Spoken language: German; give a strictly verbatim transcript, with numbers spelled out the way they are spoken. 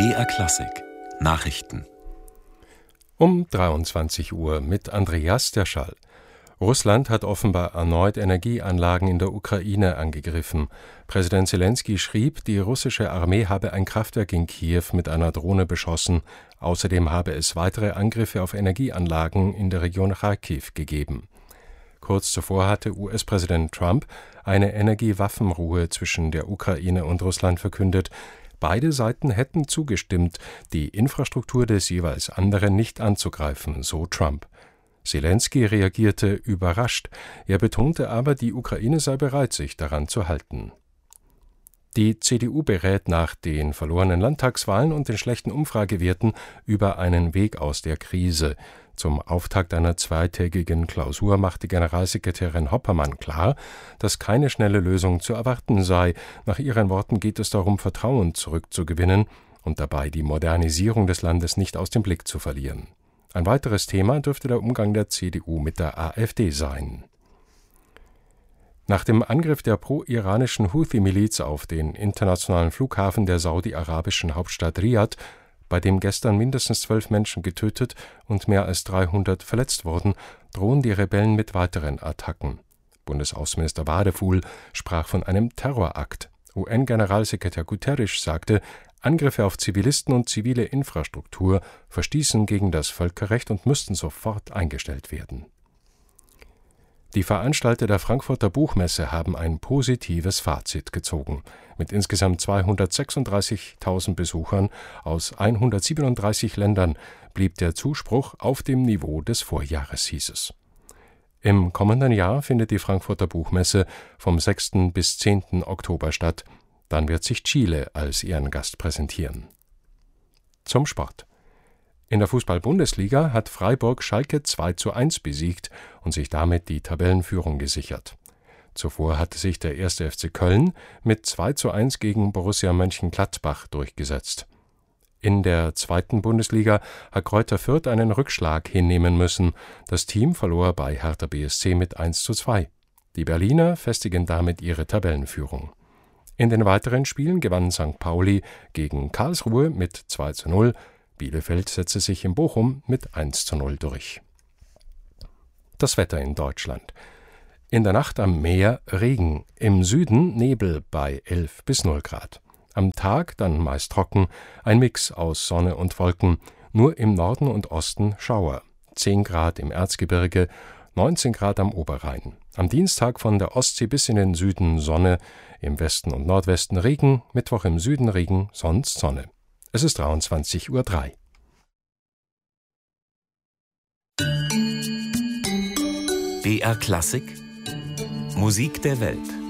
B R Klassik Nachrichten um dreiundzwanzig Uhr mit Andreas Derschall. Russland hat offenbar erneut Energieanlagen in der Ukraine angegriffen. Präsident Selenskyj schrieb, die russische Armee habe ein Kraftwerk in Kiew mit einer Drohne beschossen. Außerdem habe es weitere Angriffe auf Energieanlagen in der Region Charkiw gegeben. Kurz zuvor hatte U S-Präsident Trump eine Energiewaffenruhe zwischen der Ukraine und Russland verkündet. Beide Seiten hätten zugestimmt, die Infrastruktur des jeweils anderen nicht anzugreifen, so Trump. Selenskyj reagierte überrascht. Er betonte aber, die Ukraine sei bereit, sich daran zu halten. Die C D U berät nach den verlorenen Landtagswahlen und den schlechten Umfragewerten über einen Weg aus der Krise. Zum Auftakt einer zweitägigen Klausur machte Generalsekretärin Hoppermann klar, dass keine schnelle Lösung zu erwarten sei. Nach ihren Worten geht es darum, Vertrauen zurückzugewinnen und dabei die Modernisierung des Landes nicht aus dem Blick zu verlieren. Ein weiteres Thema dürfte der Umgang der C D U mit der AfD sein. Nach dem Angriff der pro-iranischen Houthi-Miliz auf den internationalen Flughafen der saudi-arabischen Hauptstadt Riad, bei dem gestern mindestens zwölf Menschen getötet und mehr als dreihundert verletzt wurden, drohen die Rebellen mit weiteren Attacken. Bundesaußenminister Wadefuhl sprach von einem Terrorakt. U N-Generalsekretär Guterres sagte, Angriffe auf Zivilisten und zivile Infrastruktur verstießen gegen das Völkerrecht und müssten sofort eingestellt werden. Die Veranstalter der Frankfurter Buchmesse haben ein positives Fazit gezogen. Mit insgesamt zweihundertsechsunddreißigtausend Besuchern aus hundertsiebenunddreißig Ländern blieb der Zuspruch auf dem Niveau des Vorjahres, hieß es. Im kommenden Jahr findet die Frankfurter Buchmesse vom sechsten bis zehnten Oktober statt. Dann wird sich Chile als Ehrengast präsentieren. Zum Sport. In der Fußball-Bundesliga hat Freiburg Schalke zwei zu eins besiegt und sich damit die Tabellenführung gesichert. Zuvor hatte sich der erste F C Köln mit zwei zu eins gegen Borussia Mönchengladbach durchgesetzt. In der zweiten Bundesliga hat Greuther Fürth einen Rückschlag hinnehmen müssen. Das Team verlor bei Hertha B S C mit eins zu zwei. Die Berliner festigen damit ihre Tabellenführung. In den weiteren Spielen gewann Sankt Pauli gegen Karlsruhe mit zwei zu null. Bielefeld setzte sich in Bochum mit eins zu null durch. Das Wetter in Deutschland. In der Nacht am Meer Regen, im Süden Nebel bei elf bis null Grad. Am Tag dann meist trocken, ein Mix aus Sonne und Wolken, nur im Norden und Osten Schauer. zehn Grad im Erzgebirge, neunzehn Grad am Oberrhein. Am Dienstag von der Ostsee bis in den Süden Sonne, im Westen und Nordwesten Regen, Mittwoch im Süden Regen, sonst Sonne. Es ist dreiundzwanzig Uhr drei. B R Klassik Musik der Welt.